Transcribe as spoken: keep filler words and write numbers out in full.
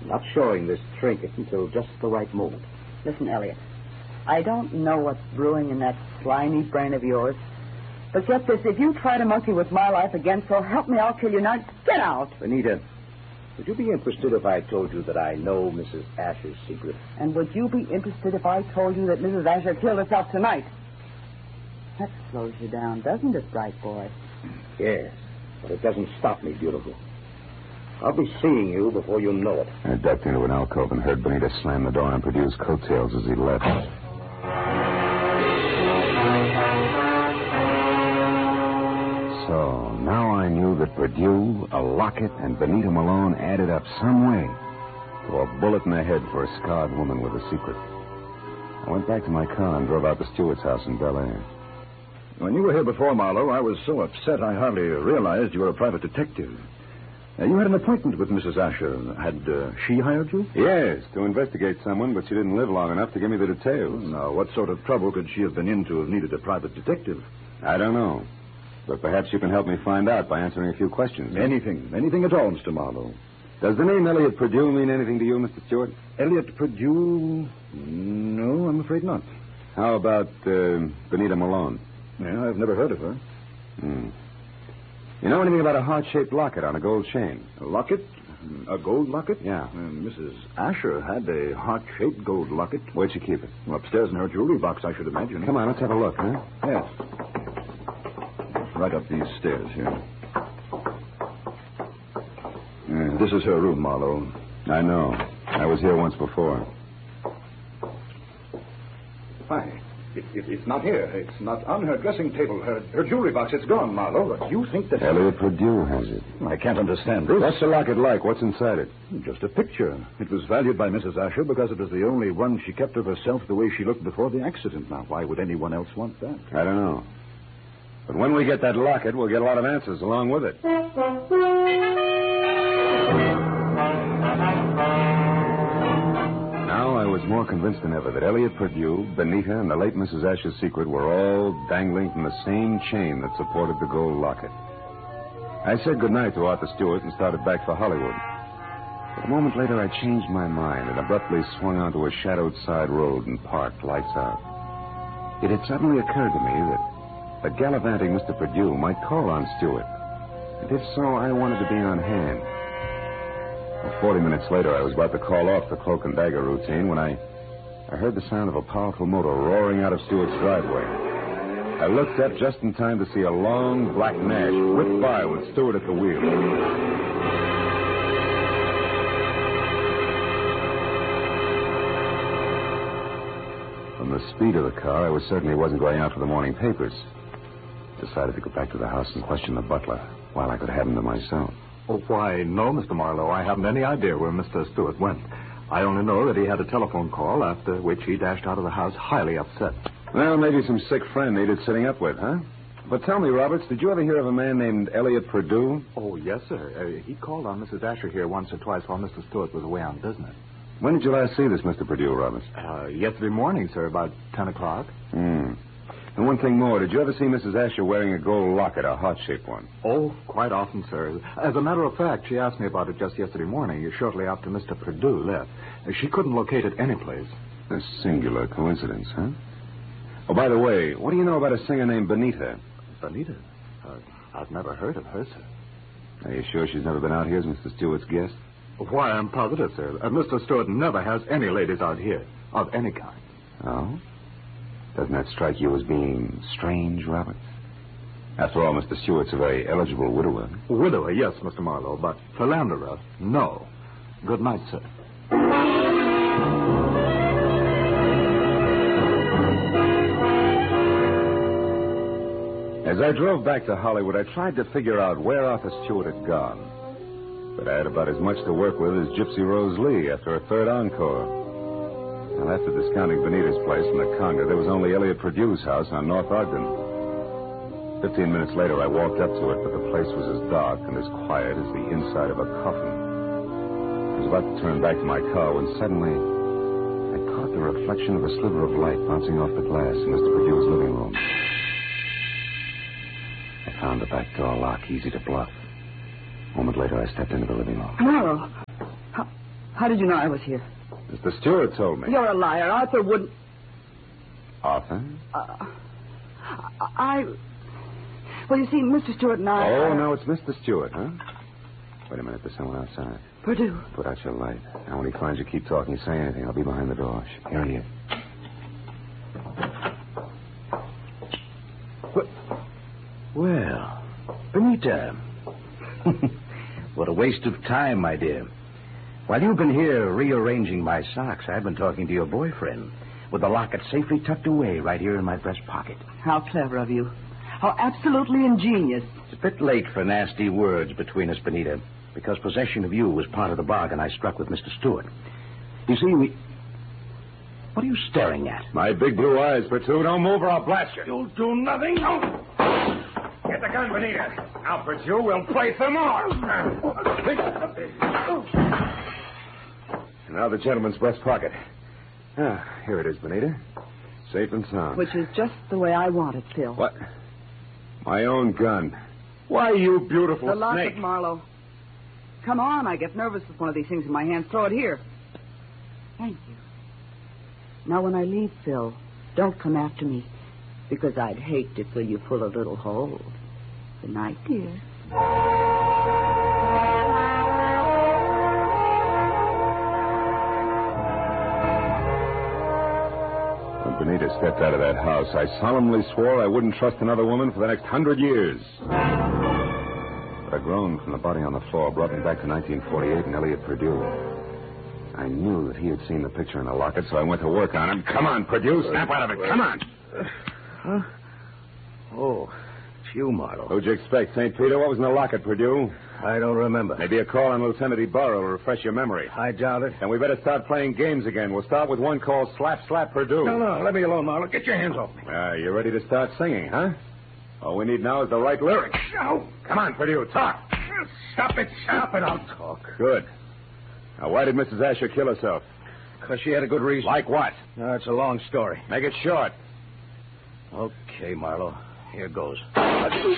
not showing this trinket until just the right moment. Listen, Elliot, I don't know what's brewing in that slimy brain of yours, but get this, if you try to monkey with my life again, so help me, I'll kill you. Now, get out. Benita, would you be interested if I told you that I know Missus Asher's secret? And would you be interested if I told you that Missus Asher killed herself tonight? That slows you down, doesn't it, bright boy? Yes, but it doesn't stop me, beautiful. I'll be seeing you before you know it. I ducked into an alcove and heard Benita slam the door on Perdue's coattails as he left. So, now I knew that Perdue, a locket, and Benita Malone added up some way to a bullet in the head for a scarred woman with a secret. I went back to my car and drove out to Stewart's house in Bel Air. When you were here before, Marlowe, I was so upset I hardly realized you were a private detective. Uh, you had an appointment with Missus Asher. Had uh, she hired you? Yes, to investigate someone, but she didn't live long enough to give me the details. Now, what sort of trouble could she have been in to have needed a private detective? I don't know. But perhaps you can help me find out by answering a few questions. Anything. Anything at all, Mister Marlowe. Does the name Elliot Perdue mean anything to you, Mister Stewart? Elliot Perdue? No, I'm afraid not. How about uh, Benita Malone? Yeah, I've never heard of her. Hmm. You know anything about a heart-shaped locket on a gold chain? A locket? A gold locket? Yeah. Uh, Missus Asher had a heart-shaped gold locket. Where'd she keep it? Well, upstairs in her jewelry box, I should imagine. Come on, let's have a look, huh? Yes. Right up these stairs here. Uh, this is her room, Marlowe. I know. I was here once before. Why? It, it, it's not here. It's not on her dressing table. Her, her jewelry box, it's gone, Marlowe. But you think that... Elliot Perdue has it. I can't understand this. What's the locket like? What's inside it? Just a picture. It was valued by Missus Asher because it was the only one she kept of herself the way she looked before the accident. Now, why would anyone else want that? I don't know. But when we get that locket, we'll get a lot of answers along with it. Now I was more convinced than ever that Elliot Perdue, Benita, and the late Missus Asher's secret were all dangling from the same chain that supported the gold locket. I said goodnight to Arthur Stewart and started back for Hollywood. But a moment later, I changed my mind and abruptly swung onto a shadowed side road and parked, lights out. It had suddenly occurred to me that the gallivanting Mister Perdue might call on Stewart. And if so, I wanted to be on hand. Well, Forty minutes later, I was about to call off the cloak and dagger routine when I, I heard the sound of a powerful motor roaring out of Stewart's driveway. I looked up just in time to see a long black Nash whip by with Stewart at the wheel. From the speed of the car, I was certain he wasn't going out for the morning papers. Decided to go back to the house and question the butler while I could have him to myself. Oh, why, no, Mister Marlowe. I haven't any idea where Mister Stewart went. I only know that he had a telephone call, after which he dashed out of the house highly upset. Well, maybe some sick friend needed sitting up with, huh? But tell me, Roberts, did you ever hear of a man named Elliot Perdue? Oh, yes, sir. Uh, he called on Missus Asher here once or twice while Mister Stewart was away on business. When did you last see this Mister Perdue, Roberts? Uh, yesterday morning, sir, about ten o'clock. Hmm. And one thing more, did you ever see Missus Asher wearing a gold locket, a heart-shaped one? Oh, quite often, sir. As a matter of fact, she asked me about it just yesterday morning, shortly after Mister Perdue left. She couldn't locate it anyplace. A singular coincidence, huh? Oh, by the way, what do you know about a singer named Benita? Benita? Uh, I've never heard of her, sir. Are you sure she's never been out here as Mister Stewart's guest? Why, I'm positive, sir. Uh, Mister Stewart never has any ladies out here, of any kind. Oh? Doesn't that strike you as being strange, Robert? After all, Mister Stewart's a very eligible widower. Widower, yes, Mister Marlowe, but philanderer, no. Good night, sir. As I drove back to Hollywood, I tried to figure out where Arthur Stewart had gone. But I had about as much to work with as Gypsy Rose Lee after a third encore. And after discounting Benita's place in the Conga, there was only Elliot Perdue's house on North Ogden. Fifteen minutes later, I walked up to it, but the place was as dark and as quiet as the inside of a coffin. I was about to turn back to my car when suddenly I caught the reflection of a sliver of light bouncing off the glass in Mister Perdue's living room. I found the back door lock easy to bluff. A moment later, I stepped into the living room. Marlowe, how, How did you know I was here? Mister Stewart told me. You're a liar. Arthur wouldn't... Arthur? Uh, I... Well, you see, Mister Stewart and I... Oh, uh, no, it's Mister Stewart, huh? Wait a minute, there's someone outside. Purdue. Put out your light. Now, when he finds you keep talking, say anything. I'll be behind the door. Here he is. Well, Benita. What a waste of time, my dear. While you've been here rearranging my socks, I've been talking to your boyfriend with the locket safely tucked away right here in my breast pocket. How clever of you. How absolutely ingenious. It's a bit late for nasty words between us, Benita, because possession of you was part of the bargain I struck with Mister Stewart. You see, we... What are you staring at? My big blue eyes, Pursuit. Don't move or I'll blast you. You'll do nothing. No. Get the gun, Benita. Now, Pursuit, we'll play some more. Now the gentleman's breast pocket. Ah, here it is, Benita. Safe and sound. Which is just the way I want it, Phil. What? My own gun. Why, you beautiful The locket, snake. Marlowe. Come on, I get nervous with one of these things in my hands. Throw it here. Thank you. Now, when I leave, Phil, don't come after me, because I'd hate to fill you full of little holes. Good night, dear. When Benita stepped out of that house, I solemnly swore I wouldn't trust another woman for the next hundred years. But a groan from the body on the floor brought me back to nineteen forty-eight and Elliot Purdue. I knew that he had seen the picture in the locket, so I went to work on him. Come on, Purdue, snap out of it. Come on. Huh? Oh, it's you, Marlowe. Who'd you expect, Saint Peter? What was in the locket, Purdue? I don't remember. Maybe a call on Lieutenant Ibarra will refresh your memory. I doubt it. And we better start playing games again. We'll start with one called Slap Slap Purdue. No, no, let me alone, Marlowe. Get your hands off me. Ah, you ready to start singing, huh? All we need now is the right lyrics. No. Come on, Purdue, talk. Stop it, stop it. I'll talk. Good. Now, why did Missus Asher kill herself? Because she had a good reason. Like what? No, it's a long story. Make it short. Okay, Marlowe. Here goes.